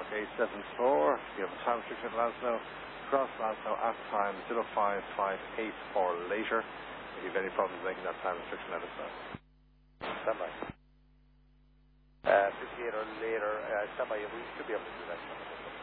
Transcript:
874. You have a time restriction at Lansdowne. Cross Lansdowne at time 0558 or later. If you have any problems making that time restriction, let us know. Stand by. 58 or later, stand by. We should be able to do that.